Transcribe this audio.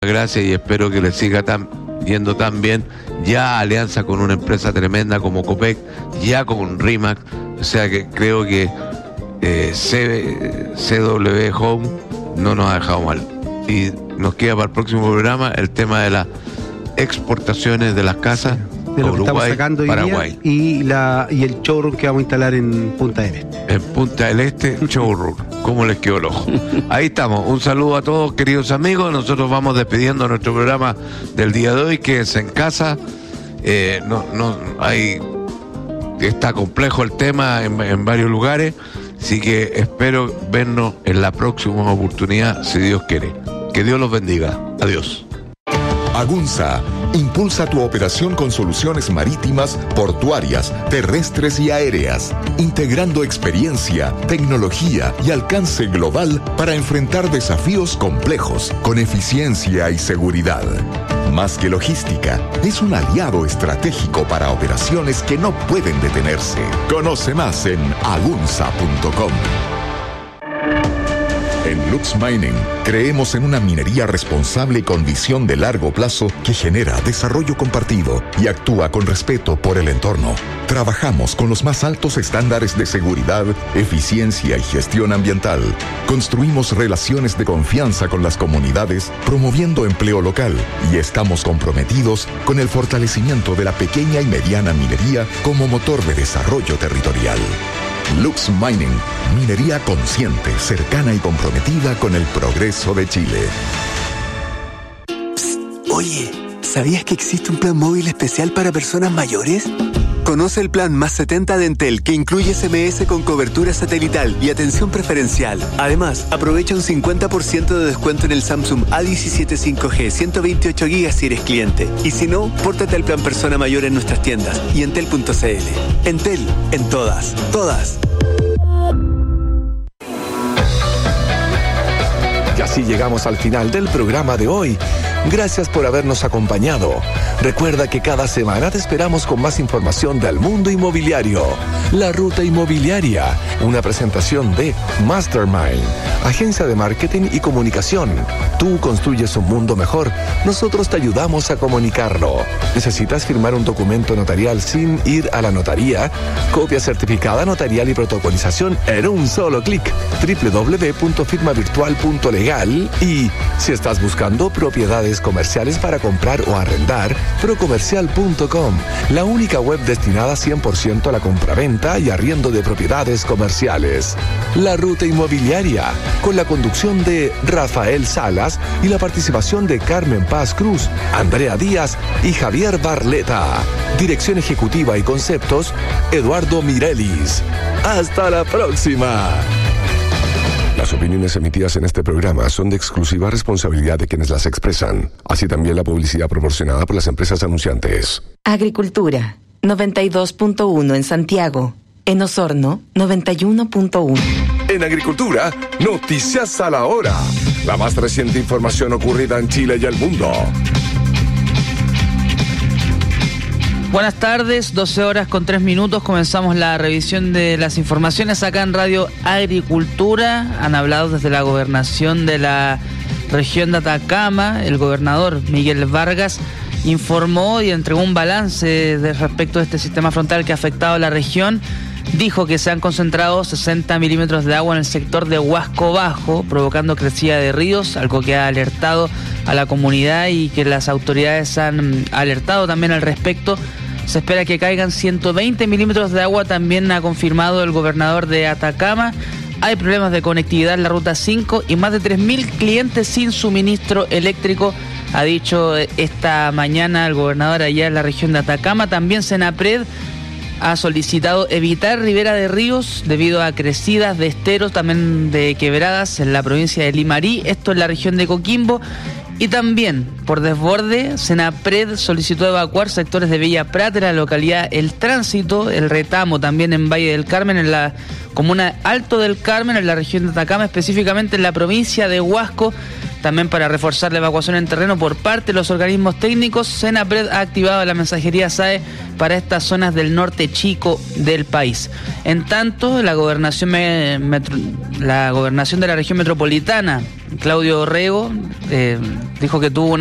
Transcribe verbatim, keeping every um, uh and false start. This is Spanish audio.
Gracias y espero que le siga tan, yendo tan bien. Ya alianza con una empresa tremenda como Copec, ya con Rimac, o sea que creo que eh, C, C W Home no nos ha dejado mal. Y nos queda para el próximo programa el tema de las exportaciones de las casas de lo Uruguay, que estamos sacando hoy Paraguay. Día, y, la, y el showroom que vamos a instalar en Punta del Este. En Punta del Este, showroom. ¿Cómo les quedó el ojo? Ahí estamos. Un saludo a todos, queridos amigos. Nosotros vamos despidiendo nuestro programa del día de hoy, que es en casa. Eh, no, no, hay, está complejo el tema en, en varios lugares. Así que espero vernos en la próxima oportunidad, si Dios quiere. Que Dios los bendiga. Adiós. Agunza impulsa tu operación con soluciones marítimas, portuarias, terrestres y aéreas, integrando experiencia, tecnología y alcance global para enfrentar desafíos complejos con eficiencia y seguridad. Más que logística, es un aliado estratégico para operaciones que no pueden detenerse. Conoce más en agunza punto com. En Lux Mining creemos en una minería responsable con visión de largo plazo que genera desarrollo compartido y actúa con respeto por el entorno. Trabajamos con los más altos estándares de seguridad, eficiencia y gestión ambiental. Construimos relaciones de confianza con las comunidades, promoviendo empleo local, y estamos comprometidos con el fortalecimiento de la pequeña y mediana minería como motor de desarrollo territorial. Lux Mining, minería consciente, cercana y comprometida con el progreso de Chile. Psst, oye, ¿sabías que existe un plan móvil especial para personas mayores? Conoce el plan Más setenta de Entel, que incluye S M S con cobertura satelital y atención preferencial. Además, aprovecha un cincuenta por ciento de descuento en el Samsung A diecisiete cinco G ciento veintiocho gigas si eres cliente. Y si no, pórtate al plan Persona Mayor en nuestras tiendas y entel punto c l. Entel, en todas, todas. Y así llegamos al final del programa de hoy. Gracias por habernos acompañado. Recuerda que cada semana te esperamos con más información del mundo inmobiliario. La Ruta Inmobiliaria, una presentación de Mastermind, agencia de marketing y comunicación. Tú construyes un mundo mejor, nosotros te ayudamos a comunicarlo. ¿Necesitas firmar un documento notarial sin ir a la notaría? Copia certificada notarial y protocolización en un solo clic. doble u doble u doble u punto firma virtual punto legal. Y si estás buscando propiedades comerciales para comprar o arrendar, procomercial punto com, la única web destinada cien por ciento a la compraventa y arriendo de propiedades comerciales. La Ruta Inmobiliaria, con la conducción de Rafael Salas y la participación de Carmen Paz Cruz, Andrea Díaz y Javier Barleta. Dirección ejecutiva y conceptos, Eduardo Mirelis. ¡Hasta la próxima! Las opiniones emitidas en este programa son de exclusiva responsabilidad de quienes las expresan, así también la publicidad proporcionada por las empresas anunciantes. Agricultura, noventa y dos punto uno en Santiago. En Osorno, noventa y uno punto uno. En Agricultura, noticias a la hora. La más reciente información ocurrida en Chile y el mundo. Buenas tardes, doce horas con tres minutos, comenzamos la revisión de las informaciones acá en Radio Agricultura. Han hablado desde la gobernación de la región de Atacama. El gobernador Miguel Vargas informó y entregó un balance de respecto de este sistema frontal que ha afectado a la región. Dijo que se han concentrado sesenta milímetros de agua en el sector de Huasco Bajo, provocando crecida de ríos, algo que ha alertado a la comunidad y que las autoridades han alertado también al respecto. Se espera que caigan ciento veinte milímetros de agua, también ha confirmado el gobernador de Atacama. Hay problemas de conectividad en la ruta cinco y más de tres mil clientes sin suministro eléctrico, ha dicho esta mañana el gobernador allá en la región de Atacama. También Senapred ha solicitado evitar ribera de ríos debido a crecidas de esteros, también de quebradas en la provincia de Limarí, esto en la región de Coquimbo. Y también, por desborde, Senapred solicitó evacuar sectores de Villa Prat, en la localidad El Tránsito, El Retamo, también en Valle del Carmen, en la comuna Alto del Carmen, en la región de Atacama, específicamente en la provincia de Huasco. También para reforzar la evacuación en terreno por parte de los organismos técnicos, Senapred ha activado la mensajería S A E para estas zonas del norte chico del país. En tanto, la gobernación, me, metro, la gobernación de la región metropolitana, Claudio Orrego, eh, dijo que tuvo una